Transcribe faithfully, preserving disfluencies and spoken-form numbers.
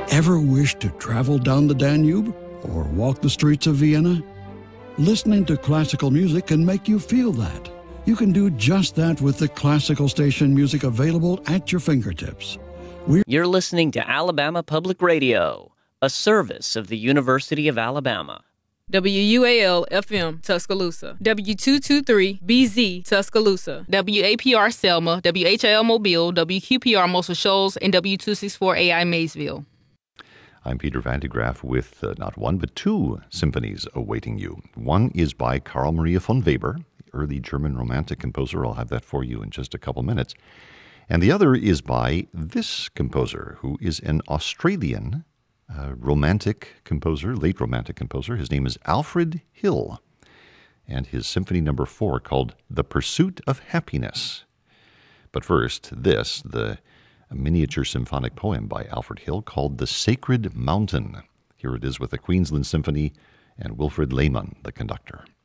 Ever wish to travel down the Danube or walk the streets of Vienna? Listening to classical music can make you feel that. You can do just that with the classical station music available at your fingertips. We're You're listening to Alabama Public Radio, a service of the University of Alabama. W U A L F M Tuscaloosa, W two twenty-three B Z Tuscaloosa, W A P R Selma, W H L Mobile, W Q P R Muscle Shoals, and W two sixty-four A I Maysville. I'm Peter Van de Graaff with uh, not one but two symphonies awaiting you. One is by Carl Maria von Weber, the early German romantic composer. I'll have that for you in just a couple minutes. And the other is by this composer, who is an Australian uh, romantic composer, late romantic composer. His name is Alfred Hill, and his symphony number four called The Pursuit of Happiness. But first, this, the a miniature symphonic poem by Alfred Hill called The Sacred Mountain. Here it is with the Queensland Symphony and Wilfrid Lehman, the conductor.